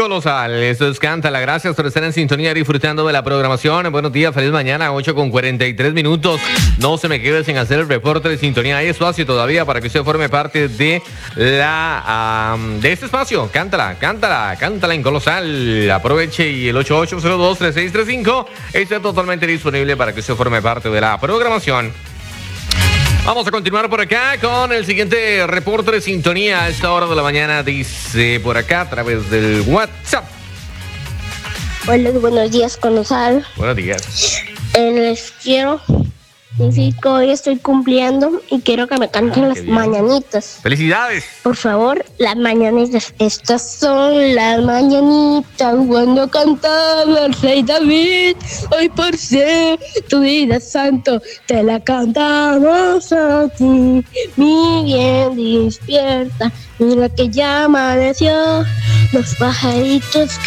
Colosal. Esto es Cántala. Gracias por estar en sintonía disfrutando de la programación. Buenos días, feliz mañana, 8:43. No se me quede sin hacer el reporte de sintonía. Hay espacio todavía para que usted forme parte de de este espacio. Cántala en Colosal. Aproveche y el 8802-3635 está totalmente disponible para que usted forme parte de la programación. Vamos a continuar por acá con el siguiente reporte de sintonía a esta hora de la mañana. Dice por acá a través del WhatsApp. Hola, buenos días, Colosal. Buenos días. Les quiero decir que hoy estoy cumpliendo y quiero que me canten las mañanitas. ¡Felicidades! Por favor, las mañanitas. Estas son las mañanitas cuando cantaba el rey David. Hoy por ser tu vida santo, te la cantamos a ti. Mi bien despierta, mira que ya amaneció. Los pajaritos